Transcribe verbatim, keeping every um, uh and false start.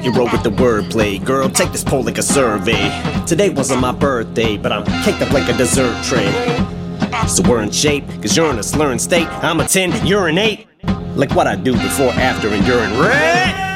you wrote with the wordplay. Girl, take this poll like a survey. Today wasn't my birthday, but I'm caked up like a dessert tray. So we're in shape, cause you're in a slurring state. I'm a ten, you're an eight. Like what I do before, after, and during. Red!